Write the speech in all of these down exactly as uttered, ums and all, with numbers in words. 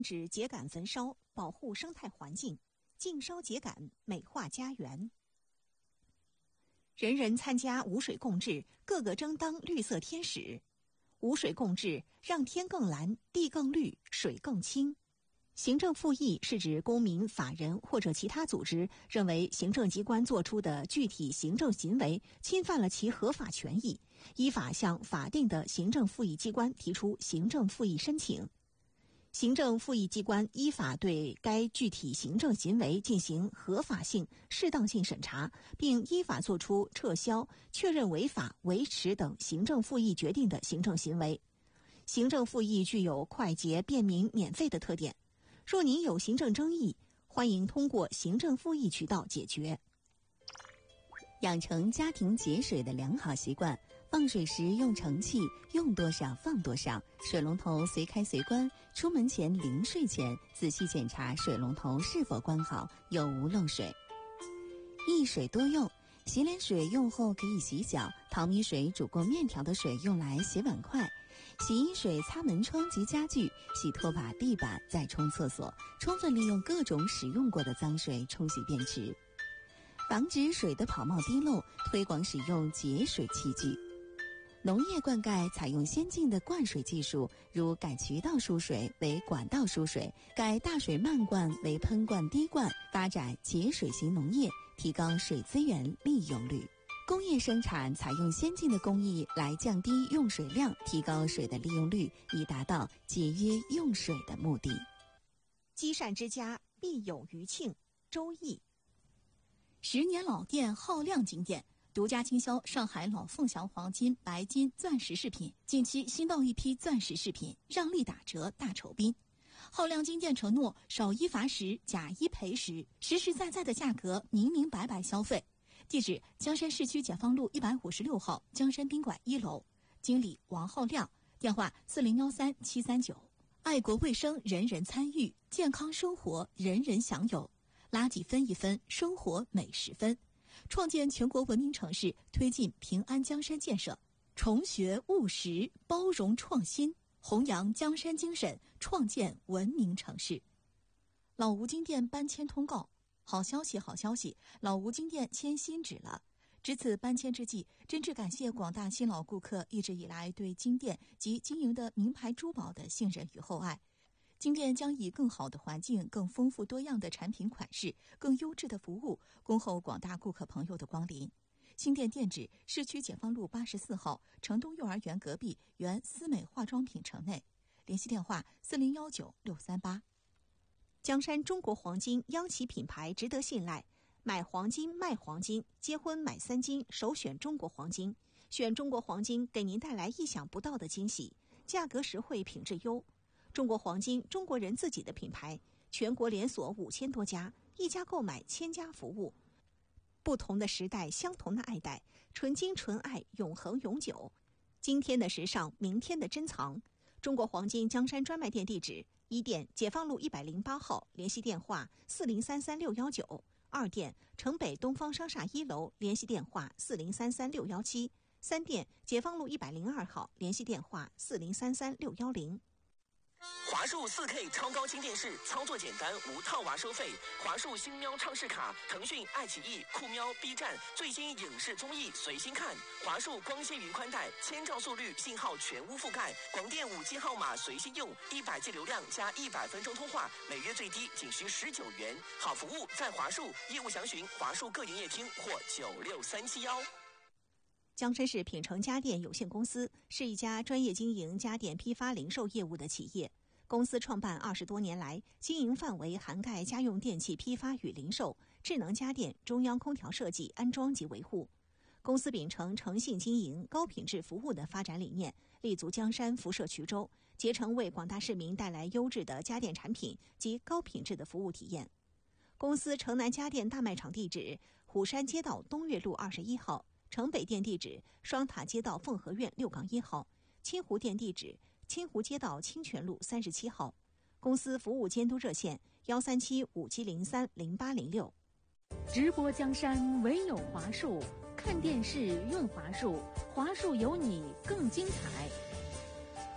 指秸秆焚烧，保护生态环境，禁烧秸秆，美化家园。人人参加无水共治，个个争当绿色天使。无水共治，让天更蓝，地更绿，水更清。行政复议是指公民、法人或者其他组织认为行政机关作出的具体行政行为侵犯了其合法权益，依法向法定的行政复议机关提出行政复议申请。行政复议机关依法对该具体行政行为进行合法性、适当性审查，并依法作出撤销、确认违法、维持等行政复议决定的行政行为。行政复议具有快捷、便民、免费的特点。若您有行政争议，欢迎通过行政复议渠道解决。 养成家庭节水的良好习惯，放水时用盛器，用多少放多少，水龙头随开随关，出门前临睡前仔细检查水龙头是否关好，有无漏水。一水多用，洗脸水用后可以洗脚，淘米水煮过面条的水用来洗碗筷，洗衣水擦门窗及家具，洗拖把、地板，再冲厕所，充分利用各种使用过的脏水冲洗便池。防止水的跑冒滴漏，推广使用节水器具。农业灌溉采用先进的灌水技术，如改渠道输水为管道输水，改大水漫灌为喷灌滴灌，发展节水型农业，提高水资源利用率。工业生产采用先进的工艺来降低用水量，提高水的利用率，以达到节约用水的目的。 积善之家，必有余庆。周易。 十年老店浩亮金店独家经销上海老凤祥黄金、白金、钻石饰品，近期新到一批钻石饰品，让利打折大酬宾。浩亮金店承诺少一罚十，假一赔十，实实在在的价格，明明白白消费。地址：江山市区解放路一百五十六号江山宾馆一楼，经理王浩亮，电话四零幺三七三九。爱国卫生，人人参与；健康生活，人人享有。垃圾分一分，生活每十分。创建全国文明城市，推进平安江山建设，崇学务实，包容创新，弘扬江山精神，创建文明城市。老吴金店搬迁通告。好消息，好消息！老吴金店迁新址了。值此搬迁之际，真挚感谢广大新老顾客一直以来对金店及经营的名牌珠宝的信任与厚爱。金店将以更好的环境、更丰富多样的产品款式、更优质的服务，恭候广大顾客朋友的光临。新店店址：市区解放路八十四号城东幼儿园隔壁原思美化妆品城内。联系电话：四零幺九六三八。 江山中国黄金，央企品牌，值得信赖。买黄金卖黄金，结婚买三金，首选中国黄金。选中国黄金，给您带来意想不到的惊喜，价格实惠，品质优。中国黄金，中国人自己的品牌，全国连锁五千多家，一家购买千家服务。不同的时代，相同的爱戴，纯金纯爱，永恒永久。今天的时尚，明天的珍藏。中国黄金江山专卖店地址：一店解放路一百零八号，联系电话四零三三六幺九；二店城北东方商厦一楼，联系电话四零三三六幺七；三店解放路一百零二号，联系电话四零三三六幺零。 华数 四K 超高清电视，操作简单，无套娃收费。华数星喵畅视卡，腾讯、爱奇艺、酷喵、B 站最新影视综艺随心看。华数光纤云宽带，千兆速率，信号全屋覆盖。广电 五 G 号码随心用，一百 G 流量加一百分钟通话，每月最低仅需十九元。好服务在华数，业务详询华数各营业厅或九六三七幺。 江山市品城家电有限公司是一家专业经营家电批发零售业务的企业。公司创办二十多年来，经营范围涵盖家用电器批发与零售、智能家电、中央空调设计、安装及维护。公司秉承诚信经营、高品质服务的发展理念，立足江山、辐射衢州，竭诚为广大市民带来优质的家电产品及高品质的服务体验。公司城南家电大卖场地址：虎山街道东岳路二十一号。城北店地址：双塔街道凤和苑六杠一号，清湖店地址：清湖街道清泉路三十七号。公司服务监督热线：幺三七五七零三零八零六。 直播江山唯有华数，看电视用华数，华数有你更精彩。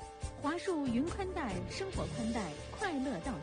华数云宽带，生活宽带，快乐到。